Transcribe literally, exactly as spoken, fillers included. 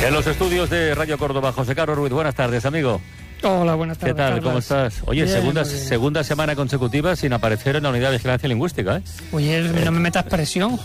En los estudios de Radio Córdoba, José Carlos Ruiz. Buenas tardes, amigo. Hola, buenas tardes. ¿Qué tal? Carlos. ¿Cómo estás? Oye, Bien, segunda, bien. segunda semana consecutiva sin aparecer en la unidad de vigilancia lingüística, ¿eh? Oye, no me metas presión,